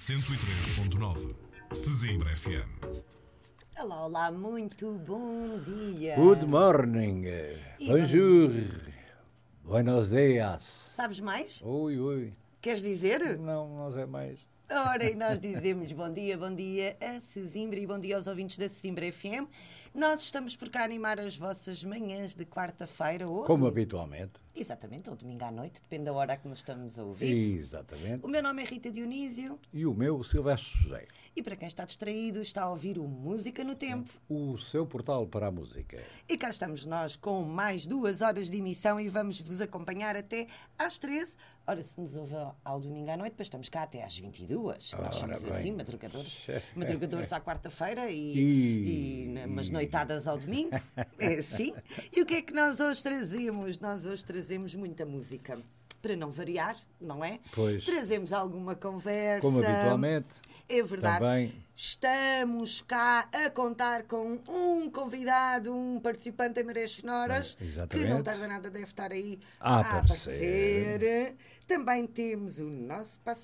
103.9 Sesimbra FM. Olá, olá, muito bom dia. Good morning. Bonjour. Buenos dias. Sabes mais? Oi. Queres dizer? Não sei mais. Ora, e nós dizemos bom dia a Sesimbra e bom dia aos ouvintes da Sesimbra FM. Nós estamos por cá a animar as vossas manhãs de quarta-feira. Como habitualmente. Exatamente, ou domingo à noite, depende da hora que nos estamos a ouvir. Exatamente. O meu nome é Rita Dionísio. E o meu, Silvestre José. E para quem está distraído, está a ouvir o Música no Tempo. O seu portal para a música. E cá estamos nós com mais 2 horas de emissão e vamos vos acompanhar até às 13. Ora, se nos ouve ao domingo à noite, depois estamos cá até às 22. Nós somos bem. assim, madrugadores à quarta-feira e umas noitadas ao domingo. É assim. E o que é que nós hoje trazemos? Nós hoje trazemos muita música. Para não variar, não é? Pois. Trazemos alguma conversa. Como habitualmente. É verdade. Também. Estamos cá a contar com um convidado, um participante em Marés Sonoras, Exatamente. que não tarda nada, deve estar aí A a aparecer. Também temos o nosso